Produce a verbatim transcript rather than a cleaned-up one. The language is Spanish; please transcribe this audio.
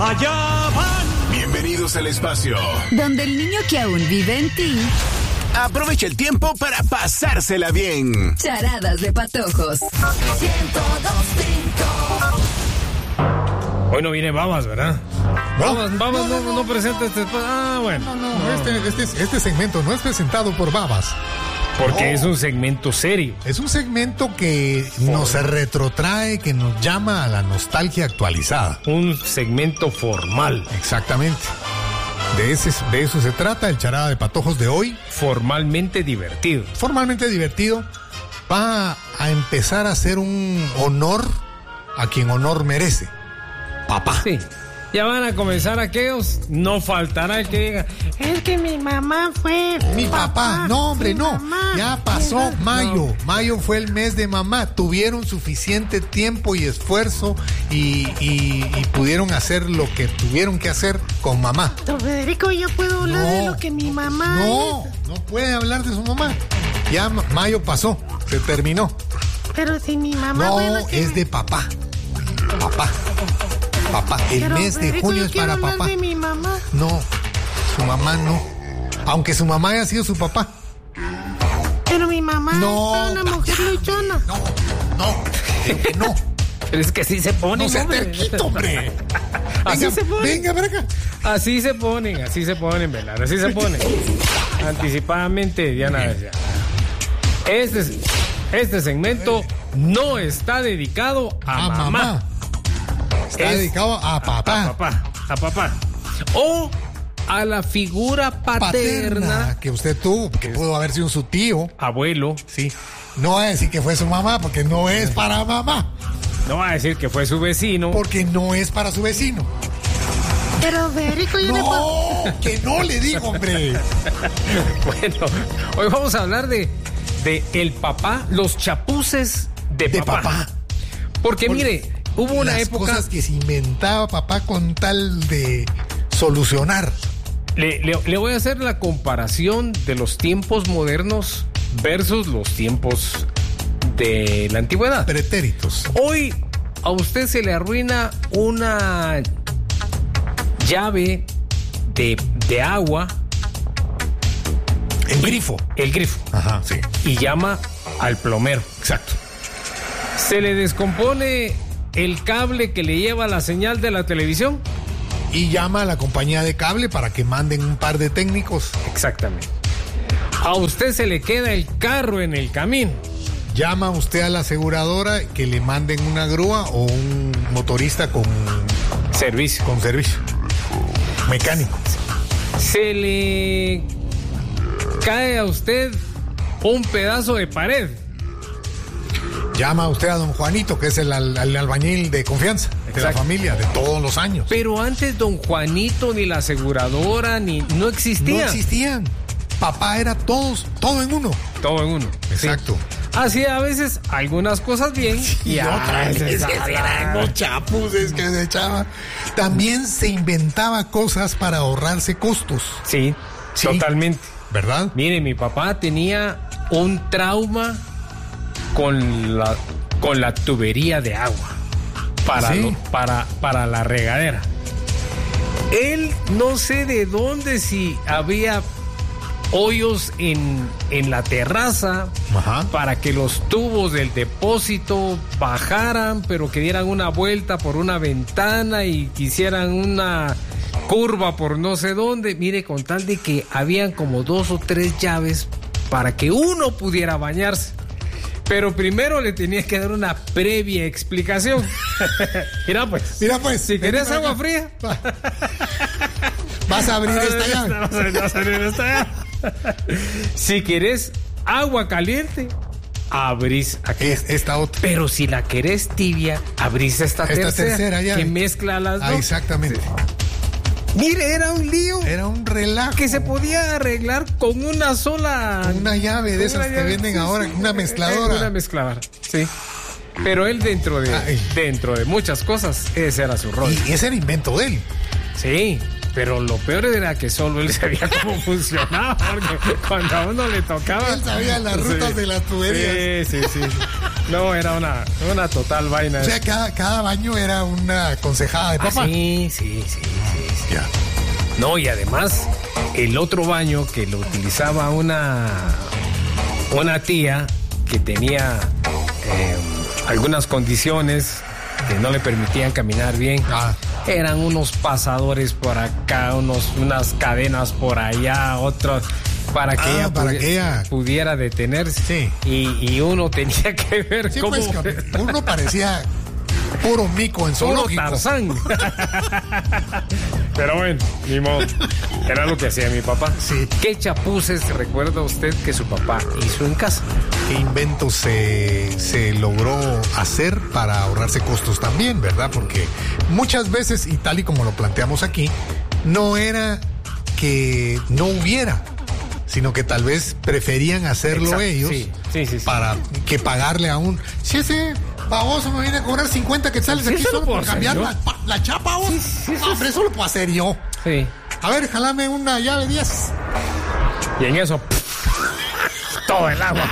allá van. Bienvenidos al espacio, donde el niño que aún vive en ti aprovecha el tiempo para pasársela bien. Charadas de patojos. ciento dos punto cinco. Hoy no viene Babas, ¿verdad? No, Babas, Babas no, no, no presenta este... Ah, bueno. No, no, no. Este, este, este segmento no es presentado por Babas. Porque no. es un segmento serio. Es un segmento que nos retrotrae, que nos llama a la nostalgia actualizada. Un segmento formal. Exactamente. De, ese, de eso se trata el Charada de Patojos de hoy. Formalmente divertido. Formalmente divertido. Va a empezar a hacer un honor a quien honor merece. Papá. Sí. Ya van a comenzar aquellos. No faltará el que diga: es que mi mamá fue. Mi papá. papá. No, hombre, no. Mamá. Ya pasó mayo. No. Mayo fue el mes de mamá. Tuvieron suficiente tiempo y esfuerzo y, y, y pudieron hacer lo que tuvieron que hacer con mamá. Don Federico, yo puedo hablar no, de lo que mi mamá. No, es. no puede hablar de su mamá. Ya mayo pasó. Se terminó. Pero si mi mamá. No, bueno, es me... de papá. Papá. Papá, el Pero, mes de Federico, junio es para papá. De mi mamá. No, su mamá no. Aunque su mamá haya sido su papá. Pero mi mamá no, es una mujer luchona. No, no, que no. Pero es que así se ponen. No se hombre. terquito, hombre. Así venga, se ponen. Venga, para acá. Así se ponen, así se ponen, velar, así se ponen. Anticipadamente, Diana decía. Este, este segmento no está dedicado a, a mamá. mamá. Está es dedicado a papá. A papá, a papá. O a la figura paterna, paterna que usted tuvo, que pudo haber sido su tío. Abuelo. Sí. No va a decir que fue su mamá, porque no es para mamá. No va a decir que fue su vecino. Porque no es para su vecino. Pero Federico, yo no, le puedo... que no le digo, hombre. Bueno, hoy vamos a hablar de, de el papá, los chapuces de, de papá. papá. Porque Por mire, hubo una las época... cosas que se inventaba papá con tal de solucionar. Le, le, le voy a hacer la comparación de los tiempos modernos versus los tiempos de la antigüedad. Pretéritos. Hoy a usted se le arruina una llave de, de agua. El grifo. El grifo. Ajá, sí. Y llama al plomero. Exacto. Se le descompone el cable que le lleva la señal de la televisión. Y llama a la compañía de cable para que manden un par de técnicos. Exactamente. A usted se le queda el carro en el camino. Llama usted a la aseguradora que le manden una grúa o un motorista con servicio. Con servicio. Mecánico. Se le cae a usted un pedazo de pared. Llama usted a don Juanito, que es el, al, el albañil de confianza. Exacto. De la familia, de todos los años. Pero antes don Juanito, ni la aseguradora, ni no existían. No existían. Papá era todos, todo en uno. Todo en uno. Exacto. Sí. Hacía a veces algunas cosas bien sí, y otras veces eran los chapuces que se echaba. También se inventaba cosas para ahorrarse costos. Sí, sí, totalmente. ¿Verdad? Mire, mi papá tenía un trauma con la, con la tubería de agua para, ¿sí? lo, para, para la regadera. Él no sé de dónde, si había hoyos en, en la terraza. Ajá. Para que los tubos del depósito bajaran, pero que dieran una vuelta por una ventana y quisieran una curva por no sé dónde. Mire, con tal de que habían como dos o tres llaves para que uno pudiera bañarse. Pero primero le tenías que dar una previa explicación. Mira pues. Mira pues. Si querés agua acá. Fría. Vas a abrir esta llave. Vas a abrir esta llave. Si querés agua caliente, abrís aquí. Es, esta otra. Pero si la querés tibia, abrís esta, esta tercera. tercera llave. Que mezcla las dos. Ah, exactamente. Sí. Mire, era un lío. Era un relajo. Que se podía arreglar con una sola... Una llave de esas que venden sí, ahora, sí, una mezcladora. Una mezcladora, sí. Pero él dentro de, Ay. dentro de muchas cosas, ese era su rol. Y ese era invento de él. Sí, pero lo peor era que solo él sabía cómo funcionaba, porque cuando a uno le tocaba... Él sabía las rutas sí, de las tuberías. Sí, sí, sí. No, era una, una total vaina. O sea, cada, cada baño era una aconsejada de Ah, papá. sí, sí, sí, sí, sí. Ya. No, y además, el otro baño que lo utilizaba una, una tía que tenía eh, algunas condiciones que no le permitían caminar bien. Ah. Eran unos pasadores por acá, unos, unas cadenas por allá, otros para que Ah, ella, para pudi- que ella- pudiera detenerse. Sí. Y, y uno tenía que ver Sí, cómo... pues, uno parecía puro mico en Puro zoológico. Tarzán. Pero bueno, ni modo. Era lo que hacía mi papá. Sí. ¿Qué chapuces recuerda usted que su papá hizo en casa? ¿Qué invento se, se logró hacer para ahorrarse costos también, verdad? Porque muchas veces, y tal y como lo planteamos aquí, no era que no hubiera, sino que tal vez preferían hacerlo Exacto, ellos sí, sí, sí, sí. para que pagarle a un... Si ese baboso me viene a cobrar cincuenta quetzales Sí, aquí eso lo solo puedo por hacer cambiar yo. la, pa- la chapa, vos. Sí, sí, No, hombre, eso lo puedo hacer yo. Sí. A ver, jalame una llave diez. Y en eso, todo el agua